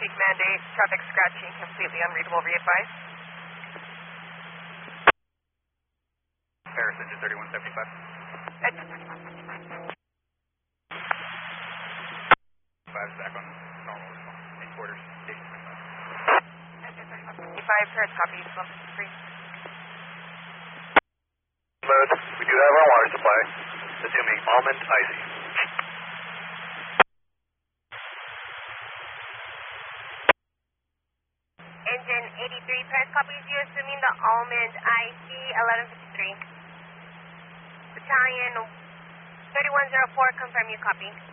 peak mandate, traffic scratching, completely unreadable, re-advise. Paris, engine 3175. Engine 5 back on normal response. In quarters, station 35. Paris, copy, 1253. Mode, we do have our water supply, assuming almond icy. Engine 83, Paris, copies you, assuming the almond IC 1153. Battalion 3104, confirm you copy.